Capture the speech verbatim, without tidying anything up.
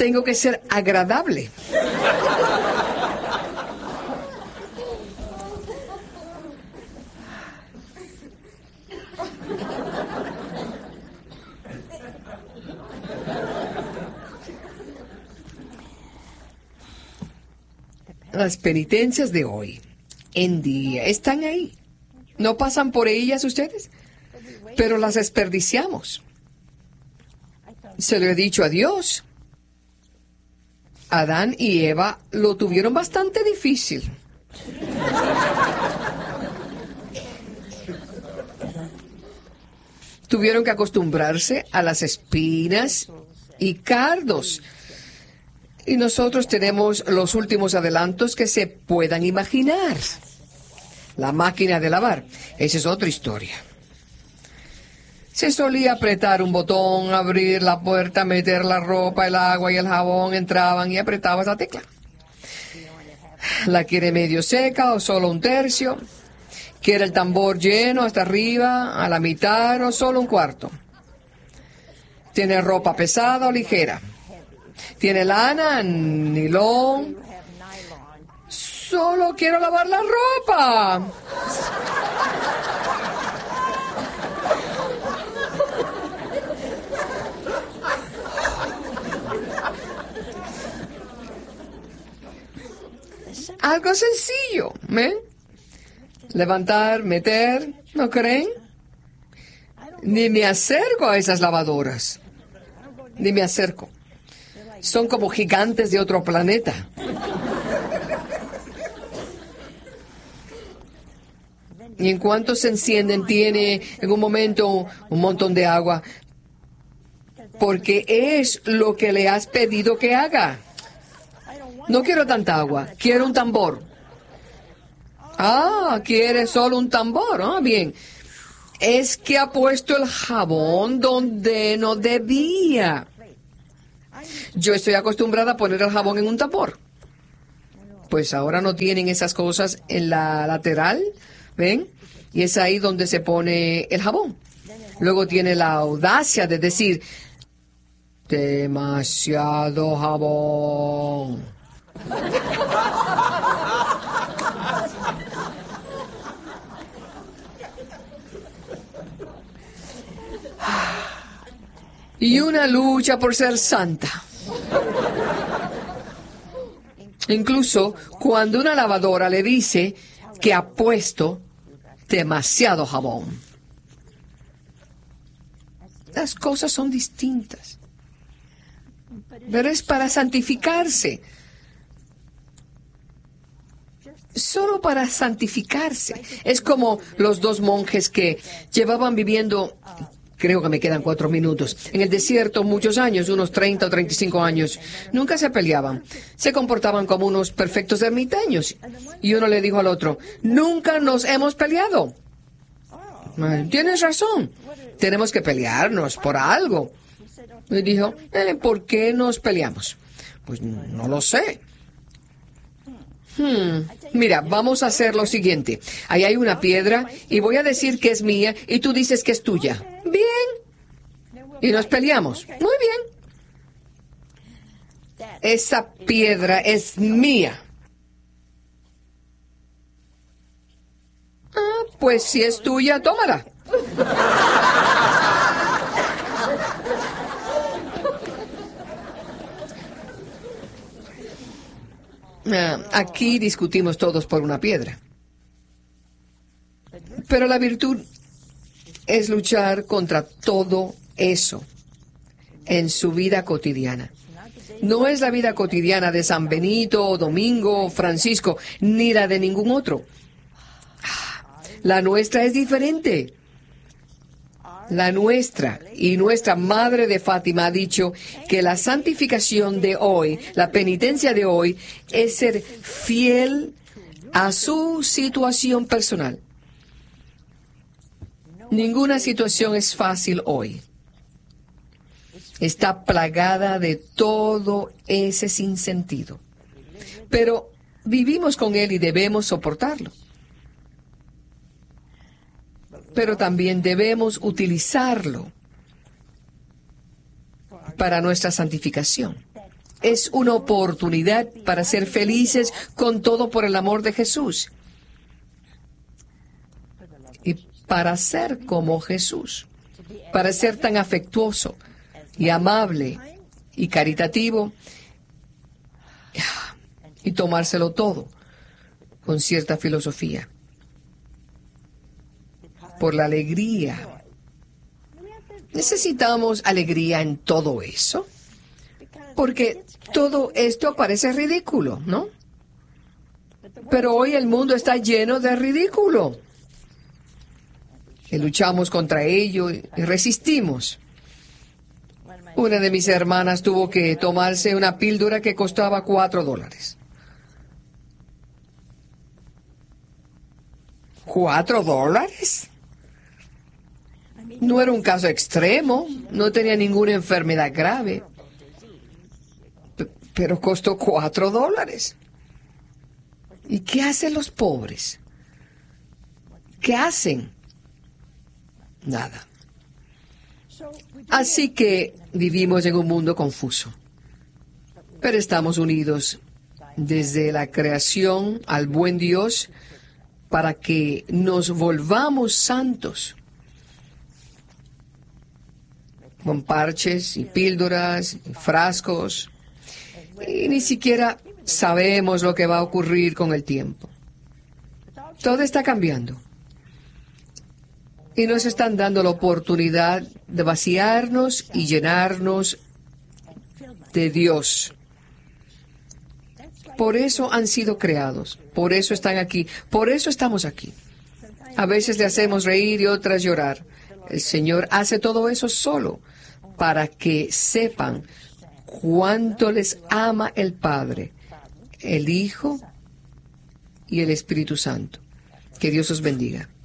tengo que ser agradable. Las penitencias de hoy en día están ahí. ¿No pasan por ellas ustedes? Pero las desperdiciamos. Se lo he dicho a Dios. Adán y Eva lo tuvieron bastante difícil. Tuvieron que acostumbrarse a las espinas y cardos. Y nosotros tenemos los últimos adelantos que se puedan imaginar. La máquina de lavar, esa es otra historia. Se solía apretar un botón, abrir la puerta, meter la ropa, el agua y el jabón, entraban y apretabas la tecla. ¿La quiere medio seca o solo un tercio? ¿Quiere el tambor lleno hasta arriba, a la mitad o solo un cuarto? ¿Tiene ropa pesada o ligera? ¿Tiene lana, nilón? Solo quiero lavar la ropa. Algo sencillo, ¿ven? Levantar, meter, ¿no creen? Ni me acerco a esas lavadoras. Ni me acerco. Son como gigantes de otro planeta. Y en cuanto se encienden, tiene en un momento un montón de agua. Porque es lo que le has pedido que haga. No quiero tanta agua, quiero un tambor. Ah, quiere solo un tambor. Ah, bien. Es que ha puesto el jabón donde no debía. Yo estoy acostumbrada a poner el jabón en un tambor. Pues ahora no tienen esas cosas en la lateral, ¿ven? Y es ahí donde se pone el jabón. Luego tiene la audacia de decir, demasiado jabón. Y una lucha por ser santa. Incluso cuando una lavadora le dice que ha puesto demasiado jabón. Las cosas son distintas. Pero es para santificarse. Solo para santificarse. Es como los dos monjes que llevaban viviendo, creo que me quedan cuatro minutos, en el desierto muchos años, unos treinta o treinta y cinco años. Nunca se peleaban. Se comportaban como unos perfectos ermitaños. Y uno le dijo al otro, nunca nos hemos peleado. Tienes razón. Tenemos que pelearnos por algo. Y dijo, eh, ¿por qué nos peleamos? Pues no lo sé. Hmm. Mira, vamos a hacer lo siguiente. Ahí hay una piedra y voy a decir que es mía y tú dices que es tuya. Bien. Y nos peleamos. Muy bien. Esa piedra es mía. Ah, pues si es tuya, tómala. Aquí discutimos todos por una piedra. Pero la virtud es luchar contra todo eso en su vida cotidiana. No es la vida cotidiana de San Benito, Domingo, Francisco, ni la de ningún otro. La nuestra es diferente. La nuestra y nuestra Madre de Fátima ha dicho que la santificación de hoy, la penitencia de hoy, es ser fiel a su situación personal. Ninguna situación es fácil hoy. Está plagada de todo ese sinsentido. Pero vivimos con él y debemos soportarlo. Pero también debemos utilizarlo para nuestra santificación. es una oportunidad para ser felices con todo por el amor de Jesús. Y para ser como Jesús, para ser tan afectuoso y amable y caritativo y tomárselo todo con cierta filosofía. Por la alegría. ¿Necesitamos alegría en todo eso? Porque todo esto parece ridículo, ¿no? Pero hoy el mundo está lleno de ridículo. Y luchamos contra ello y resistimos. Una de mis hermanas tuvo que tomarse una píldora que costaba cuatro dólares. ¿Cuatro dólares? No era un caso extremo, no tenía ninguna enfermedad grave, P- pero costó cuatro dólares. ¿Y qué hacen los pobres? ¿Qué hacen? Nada. Así que vivimos en un mundo confuso, pero estamos unidos desde la creación al buen Dios para que nos volvamos santos. Con parches y píldoras, y frascos, y ni siquiera sabemos lo que va a ocurrir con el tiempo. Todo está cambiando. Y nos están dando la oportunidad de vaciarnos y llenarnos de Dios. Por eso han sido creados, por eso están aquí, por eso estamos aquí. A veces le hacemos reír y otras llorar. El Señor hace todo eso solo para que sepan cuánto les ama el Padre, el Hijo y el Espíritu Santo. Que Dios os bendiga.